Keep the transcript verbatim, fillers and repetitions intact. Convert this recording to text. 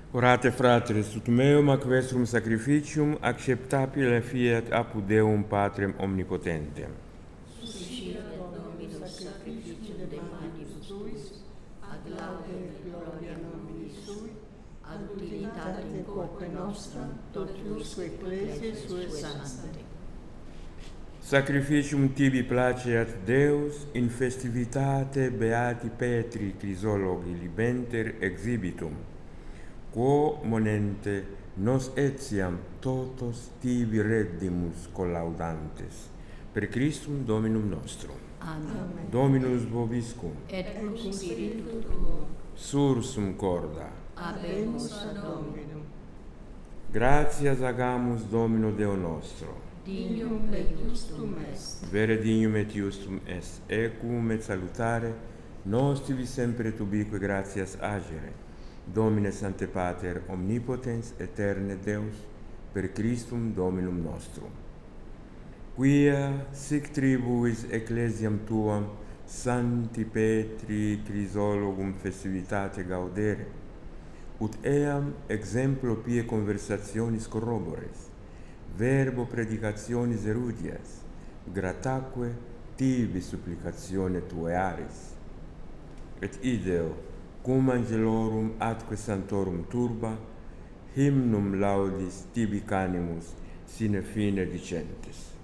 Orate, fratres, ut meum ac vestrum sacrificium acceptabile fiat apud Deum Patrem omnipotentem. Suscita Dominus sacrificium de manibus tuis, ad laudem et gloria nomini sui, ad utilitatem quoque nostram, totiusque ecclesiae sue sancte. Sacrificium tibi placeat Deus in festivitate beati Petri Crisologi libenter exhibitum, quo monente nos etiam totos tibi reddimus collaudantes, per Christum Dominum nostrum. Amen. Dominus vobiscum, Et cum spiritu tuo, sursum corda. habemus ad Dominum. Gratias agamus Domino Deo nostro. Dignum et justum est. Vere dignum et justum est, equum et salutare, nos tibi sempre et ubique gratias agere. Domine Sancte Pater, omnipotens, eterne Deus, per Christum Dominum nostrum. Quia sic tribuis ecclesiam tuam, Sancti Petri Crisologum festivitate gaudere, ut eam exemplo pie conversationis corrobores, verbo predicationis erudias, grataque tibi supplicatione tuae aris. Et ideo, cum angelorum atque santorum turba, hymnum laudis tibi canimus sine fine dicentes.